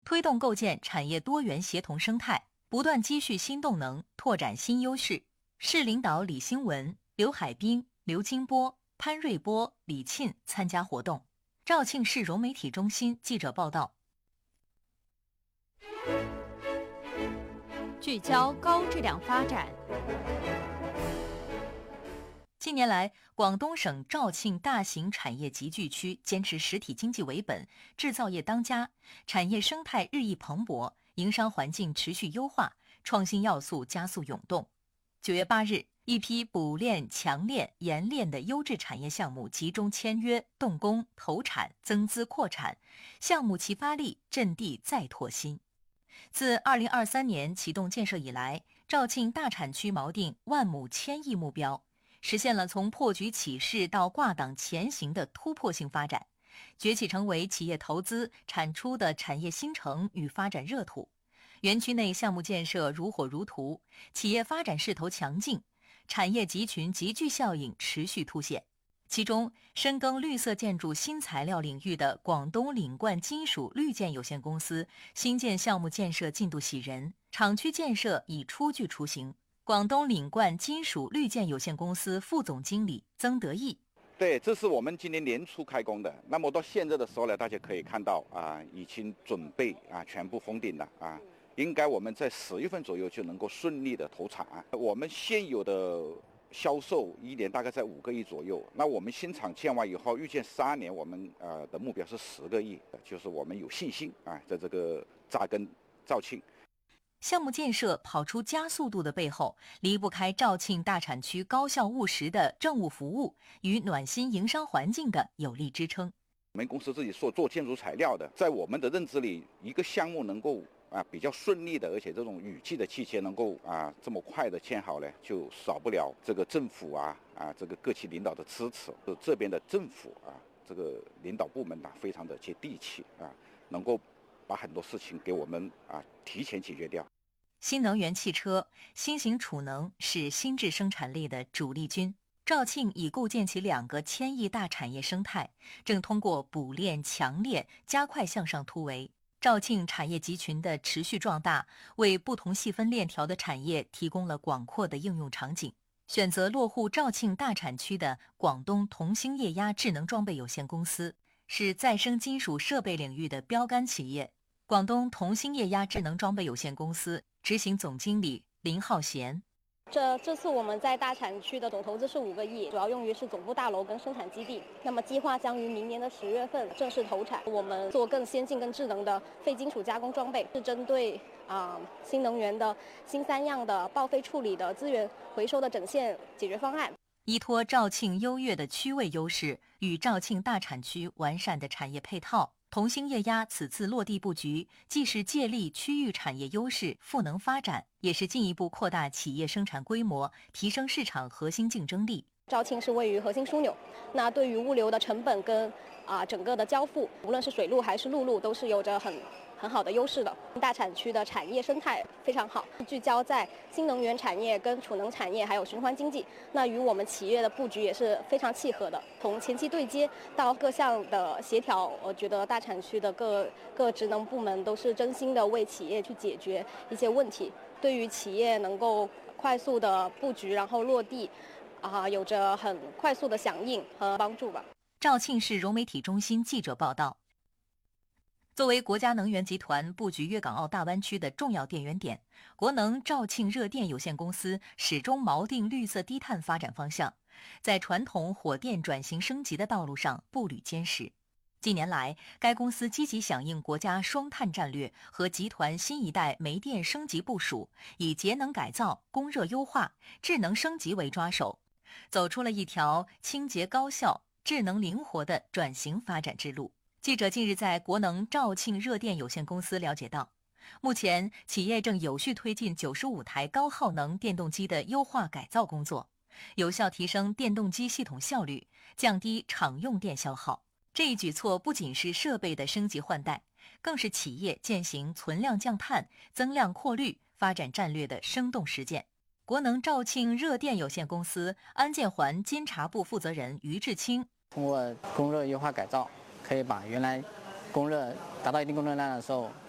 推动构建产业多元协同生态，不断积蓄新动能，拓展新优势。市领导李兴文、刘海滨、刘金波、潘瑞波、李沁参加活动。肇庆市融媒体中心记者报道。 聚焦高质量发展。 近年来，广东省肇庆大型产业集聚区坚持实体经济为本，制造业当家，产业生态日益蓬勃，营商环境持续优化，创新要素加速涌动。9月8日，一批补炼、强炼、冶炼的优质产业项目集中签约、动工、投产、增资扩产，项目齐发力，阵地再拓新。自2023年启动建设以来，肇庆大产区锚定万亩1000亿目标，实现了从破局起势到挂档前行的突破性发展，崛起成为企业投资、产出的产业新城与发展热土。园区内项目建设如火如荼，企业发展势头强劲，产业集群集聚效应持续凸显。其中，深耕绿色建筑新材料领域的广东领冠金属绿建有限公司新建项目建设进度喜人，厂区建设已初具雏形。广东领冠金属绿建有限公司副总经理曾德义： 对，这是我们今年年初开工的。那么到现在的时候呢，大家可以看到已经准备全部封顶了应该我们在10月份左右就能够顺利的投产。我们现有的销售1年大概在5个亿左右，那我们新厂建完以后，预见3年我们的目标是10个亿，就是我们有信心在这个扎根肇庆。 项目建设跑出加速度的背后，离不开肇庆大产区高效务实的政务服务与暖心营商环境的有力支撑。 我们公司自己做建筑材料的，在我们的认知里，一个项目能够比较顺利的，而且这种雨季的期间能够这么快的建好呢，就少不了这个政府这个各级领导的支持。这边的政府这个领导部门非常的接地气能够把很多事情给我们提前解决掉。 新能源汽车、新型储能是新质生产力的主力军。肇庆已构建起2个1000亿大产业生态，正通过补炼、强炼加快向上突围。肇庆产业集群的持续壮大，为不同细分链条的产业提供了广阔的应用场景。选择落户肇庆大产区的广东同兴液压智能装备有限公司，是再生金属设备领域的标杆企业。广东同兴液压智能装备有限公司执行总经理林浩贤： 这次我们在大产区的总投资是5个亿，主要用于是总部大楼跟生产基地。那么计划将于明年的10月份正式投产。我们做更先进、更智能的废金属加工装备，是针对新能源的新3样的报废处理的资源回收的整线解决方案。 依托肇庆优越的区位优势与肇庆大产区完善的产业配套，同兴液压此次落地布局，既是借力区域产业优势赋能发展，也是进一步扩大企业生产规模，提升市场核心竞争力。 肇庆是位于核心枢纽，那对于物流的成本跟整个的交付，无论是水路还是陆路，都是有着很好的优势的。大产区的产业生态非常好，聚焦在新能源产业跟储能产业还有循环经济，那与我们企业的布局也是非常契合的。从前期对接到各项的协调，我觉得大产区的各职能部门都是真心的为企业去解决一些问题，对于企业能够快速的布局然后落地有着很快速的响应和帮助吧。 肇庆市融媒体中心记者报道。作为国家能源集团布局粤港澳大湾区的重要电源点，国能肇庆热电有限公司始终锚定绿色低碳发展方向，在传统火电转型升级的道路上步履坚实。近年来，该公司积极响应国家双碳战略和集团新一代煤电升级部署，以节能改造、供热优化、智能升级为抓手，走出了一条清洁高效、智能灵活的转型发展之路。记者近日在国能肇庆热电有限公司了解到，目前企业正有序推进95台高耗能电动机的优化改造工作，有效提升电动机系统效率，降低厂用电消耗。这一举措不仅是设备的升级换代，更是企业践行存量降碳、增量扩绿发展战略的生动实践。国能肇庆热电有限公司安建环监察部负责人于志清： 通过供热优化改造，可以把原来供热达到一定供热量的时候，